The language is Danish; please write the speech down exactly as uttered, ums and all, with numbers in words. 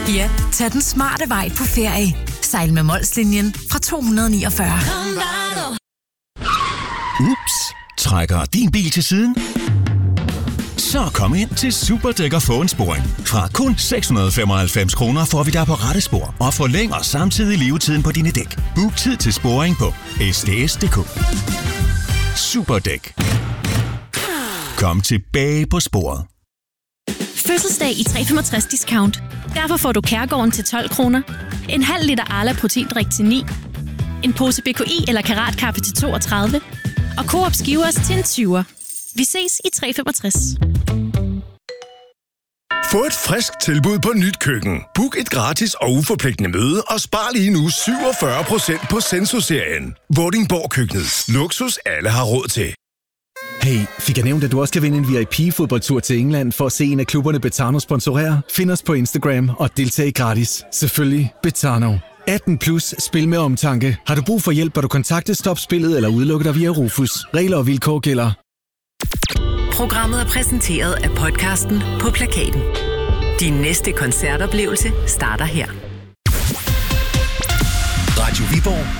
Ja, tag den smarte vej på ferie. Sejl med Molslinjen fra to hundrede niogfyrre. Ups, trækker din bil til siden? Så kom ind til Superdæk og få en sporing. Fra kun seks hundrede femoghalvfems kroner får vi dig på rette spor og forlænger samtidig levetiden på dine dæk. Book tid til sporing på s d s punktum d k. Superdæk. Kom tilbage på sporet. Fødselsdag i tre femogtres discount. Derfor får du Kærgården til tolv kroner, en halv liter Arla proteindrik til ni, en pose B K I eller Karatkaffe til toogtredive og Coop Skivers til en tyver. Vi ses i tre femogtres. Få et frisk tilbud på Nyt Køkken. Book et gratis og uforpligtende møde og spar lige nu syvogfyrre procent på Senso-serien. Vordingborg-køkkenet. Luksus alle har råd til. Hey, fik jeg nævnt, at du også kan vinde en V I P-fodboldtur til England for at se en af klubberne Betano sponsorere? Find os på Instagram og deltag gratis. Selvfølgelig Betano. atten plus, spil med omtanke. Har du brug for hjælp, bør du kontakte Stop Spillet eller udelukke dig via Rufus. Regler og vilkår gælder. Programmet er præsenteret af podcasten På Plakaten. Din næste koncertoplevelse starter her. Radio Viborg